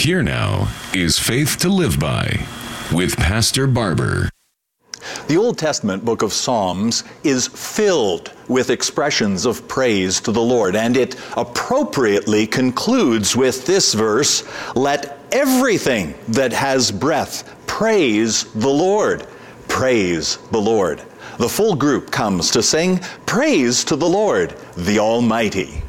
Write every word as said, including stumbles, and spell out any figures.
Here now is Faith to Live By with Pastor Barber. The Old Testament book of Psalms is filled with expressions of praise to the Lord, and it appropriately concludes with this verse, "Let everything that has breath praise the Lord." Praise the Lord. The full group comes to sing praise to the Lord, the Almighty.